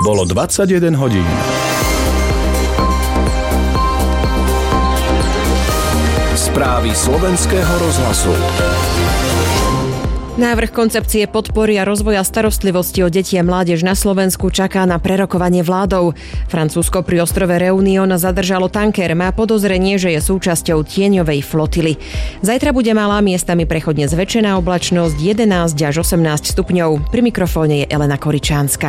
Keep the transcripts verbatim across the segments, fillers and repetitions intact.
Bolo dvadsaťjeden hodín. Správy slovenského rozhlasu. Návrh koncepcie podpory a rozvoja starostlivosti o deti a mládež na Slovensku čaká na prerokovanie vládou. Francúzsko pri ostrove Réunion zadržalo tanker, má podozrenie, že je súčasťou tieňovej flotily. Zajtra bude malá, miestami prechodne zväčšená oblačnosť jedenásť až osemnásť stupňov. Pri mikrofóne je Elena Koričánska.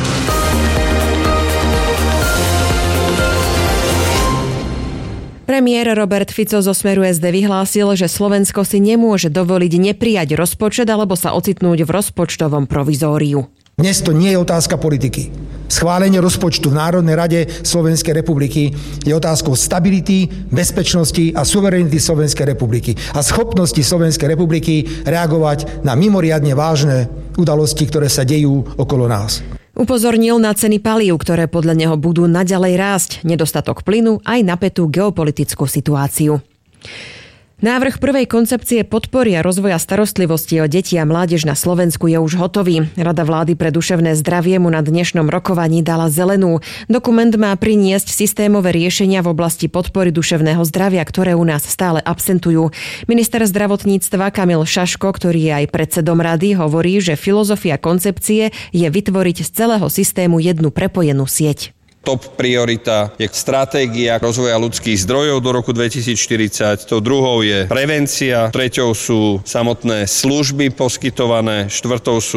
Premiér Robert Fico zo Smeru es dé vyhlásil, že Slovensko si nemôže dovoliť neprijať rozpočet alebo sa ocitnúť v rozpočtovom provizóriu. Dnes to nie je otázka politiky. Schválenie rozpočtu v Národnej rade Slovenskej republiky je otázkou stability, bezpečnosti a suverenity Slovenskej republiky a schopnosti Slovenskej republiky reagovať na mimoriadne vážne udalosti, ktoré sa dejú okolo nás. Upozornil na ceny palív, ktoré podľa neho budú naďalej rásť, nedostatok plynu aj napätú geopolitickú situáciu. Návrh prvej koncepcie podpory a rozvoja starostlivosti o deti a mládež na Slovensku je už hotový. Rada vlády pre duševné zdravie mu na dnešnom rokovaní dala zelenú. Dokument má priniesť systémové riešenia v oblasti podpory duševného zdravia, ktoré u nás stále absentujú. Minister zdravotníctva Kamil Šaško, ktorý je aj predsedom rady, hovorí, že filozofia koncepcie je vytvoriť z celého systému jednu prepojenú sieť. Top priorita je stratégia rozvoja ľudských zdrojov do roku dvetisícštyridsať. Tou druhou je prevencia, treťou sú samotné služby poskytované, štvrtou sú